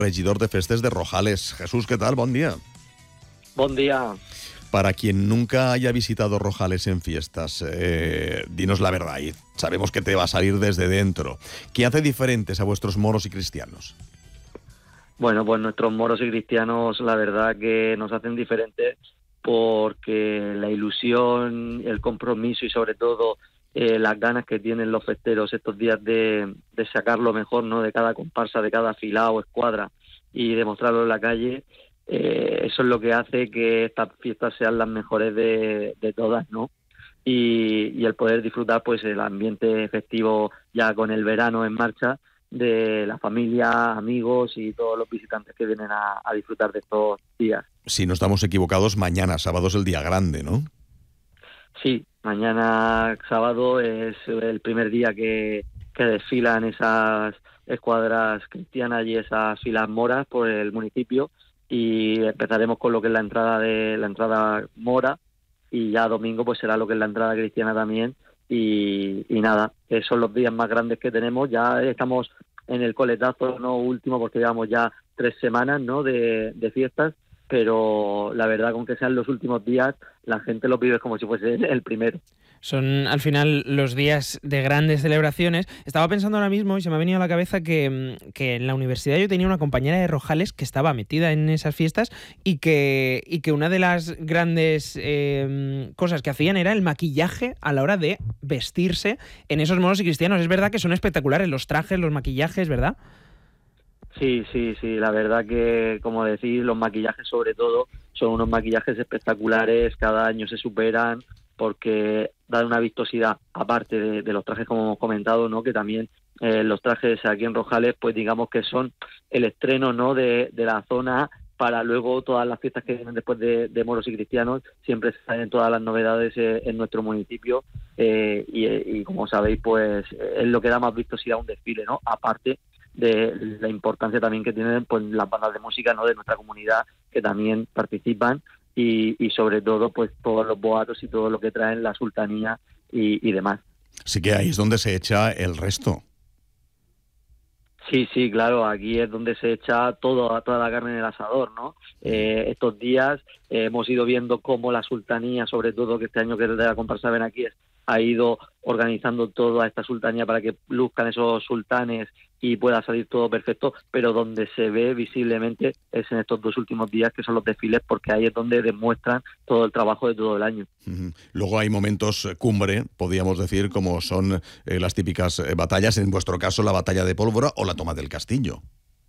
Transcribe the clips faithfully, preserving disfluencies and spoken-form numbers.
Regidor de Festes de Rojales. Jesús, ¿qué tal? Buen día. Buen día. Para quien nunca haya visitado Rojales en fiestas, eh, dinos la verdad, y sabemos que te va a salir desde dentro. ¿Qué hace diferentes a vuestros moros y cristianos? Bueno, pues nuestros moros y cristianos, la verdad que nos hacen diferentes porque la ilusión, el compromiso y sobre todo eh, las ganas que tienen los festeros estos días de, de sacar lo mejor, ¿no?, de cada comparsa, de cada fila o escuadra y demostrarlo en la calle, eh, eso es lo que hace que estas fiestas sean las mejores de, de todas, ¿no? Y, y el poder disfrutar pues el ambiente festivo ya con el verano en marcha, de la familia, amigos y todos los visitantes que vienen a, a disfrutar de estos días. Si no estamos equivocados, mañana, sábado, es el día grande, ¿no? Sí, mañana sábado es el primer día que, que desfilan esas escuadras cristianas y esas filas moras por el municipio, y empezaremos con lo que es la entrada de la entrada mora, y ya domingo pues será lo que es la entrada cristiana también. Y, y nada, esos son los días más grandes que tenemos. Ya estamos en el coletazo no último porque llevamos ya tres semanas, ¿no?, de, de fiestas, pero la verdad, con que sean los últimos días, la gente los vive como si fuese el primero. Son al final los días de grandes celebraciones. Estaba pensando ahora mismo y se me ha venido a la cabeza que, que en la universidad yo tenía una compañera de Rojales que estaba metida en esas fiestas y que, y que una de las grandes eh, cosas que hacían era el maquillaje a la hora de vestirse en esos moros y cristianos. Es verdad que son espectaculares los trajes, los maquillajes, ¿verdad? Sí, sí, sí, la verdad que, como decís, los maquillajes sobre todo son unos maquillajes espectaculares, cada año se superan porque dan una vistosidad, aparte de, de los trajes como hemos comentado, ¿no?, que también eh, los trajes aquí en Rojales, pues digamos que son el estreno, ¿no?, de, de la zona, para luego todas las fiestas que vienen después de, de moros y cristianos, siempre salen todas las novedades eh, en nuestro municipio, eh, y, y como sabéis, pues es lo que da más vistosidad a un desfile, ¿no?, aparte de la importancia también que tienen pues las bandas de música, ¿no?, de nuestra comunidad, que también participan, y, y sobre todo pues todos los boatos y todo lo que traen la sultanía y, y demás. Sí, que ahí es donde se echa el resto. Sí, sí, claro, aquí es donde se echa todo, toda la carne en el asador, ¿no? Eh, estos días eh, hemos ido viendo cómo la sultanía, sobre todo que este año que es de la comparsa Benaquíes, ha ido organizando toda esta sultanía para que luzcan esos sultanes y pueda salir todo perfecto, pero donde se ve visiblemente es en estos dos últimos días, que son los desfiles, porque ahí es donde demuestran todo el trabajo de todo el año. Uh-huh. Luego hay momentos cumbre, podríamos decir, como son eh, las típicas eh, batallas, en vuestro caso la batalla de Pólvora o la toma del castillo.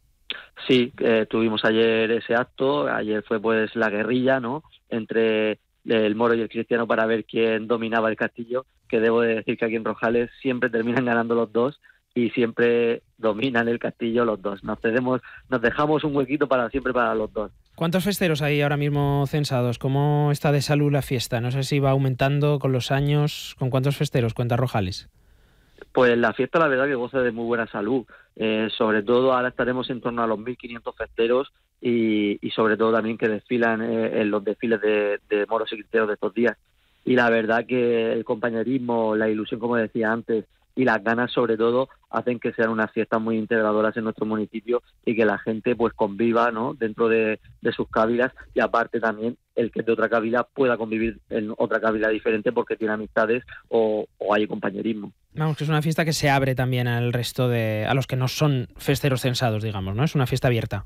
Sí, eh, tuvimos ayer ese acto, ayer fue pues la guerrilla, ¿no?, entre el moro y el cristiano para ver quién dominaba el castillo, que debo de decir que aquí en Rojales siempre terminan ganando los dos y siempre dominan el castillo los dos. Nos cedemos, nos dejamos un huequito para siempre para los dos. ¿Cuántos festeros hay ahora mismo censados? ¿Cómo está de salud la fiesta? No sé si va aumentando con los años. ¿Con cuántos festeros cuenta Rojales? Pues la fiesta, la verdad, que goza de muy buena salud. Eh, sobre todo ahora estaremos en torno a los mil quinientos festeros y, y sobre todo también que desfilan eh, en los desfiles de, de moros y cristianos de estos días. Y la verdad que el compañerismo, la ilusión, como decía antes, y las ganas sobre todo hacen que sean unas fiestas muy integradoras en nuestro municipio y que la gente pues conviva, ¿no?, dentro de, de sus cávilas, y aparte también el que de otra cávila pueda convivir en otra cávila diferente porque tiene amistades o, o hay compañerismo. Vamos, que es una fiesta que se abre también al resto de... a los que no son festeros censados, digamos, ¿no? Es una fiesta abierta.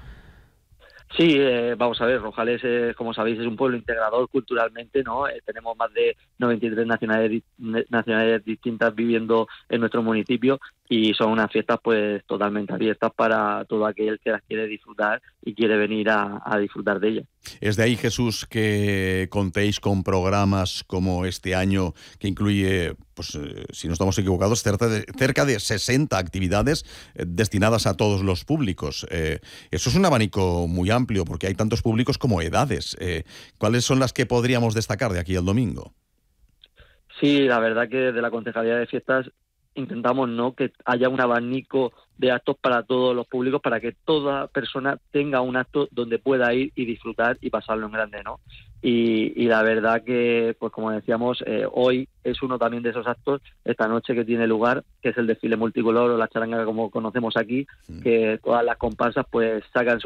Sí, eh, vamos a ver, Rojales, eh, como sabéis, es un pueblo integrador culturalmente, ¿no? Eh, tenemos más de noventa y tres nacionalidades, nacionalidades distintas viviendo en nuestro municipio, y son unas fiestas pues totalmente abiertas para todo aquel que las quiere disfrutar y quiere venir a, a disfrutar de ellas. Es de ahí, Jesús, que contéis con programas como este año, que incluye, pues eh, si no estamos equivocados, cerca de, cerca de sesenta actividades eh, destinadas a todos los públicos. Eh, eso es un abanico muy amplio, porque hay tantos públicos como edades. Eh, ¿Cuáles son las que podríamos destacar de aquí al domingo? Sí, la verdad que de la Concejalía de Fiestas intentamos no que haya un abanico de actos para todos los públicos, para que toda persona tenga un acto donde pueda ir y disfrutar y pasarlo en grande, ¿no? Y, y la verdad que, pues como decíamos, eh, hoy es uno también de esos actos, esta noche que tiene lugar, que es el desfile multicolor o la charanga como conocemos aquí, que todas las comparsas pues sacan